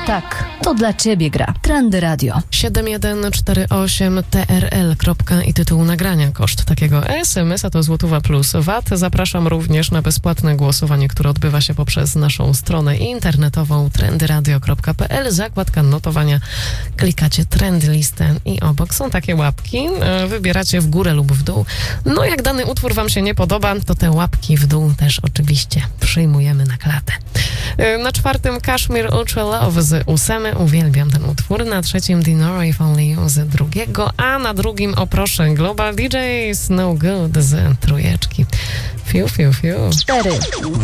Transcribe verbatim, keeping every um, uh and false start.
Tak, to dla Ciebie gra. Trendy Radio. siedem jeden cztery osiem T R L. I tytuł nagrania. Koszt takiego es em es a to złotówa plus V A T. Zapraszam również na bezpłatne głosowanie, które odbywa się poprzez naszą stronę internetową trendy radio kropka p l. Zakładka notowania. Klikacie trendy listę i obok są takie łapki. Wybieracie w górę lub w dół. No jak dany utwór wam się nie podoba, to te łapki w dół też oczywiście przyjmujemy na klatę. Na czwartym Kashmir Ultra Love z ósemy. Uwielbiam ten utwór. Na trzecim Dinoro If Only You z drugiego, a na drugim, o proszę, Global D Js No Good z trójeczki. Fiu, fiu, fiu. cztery.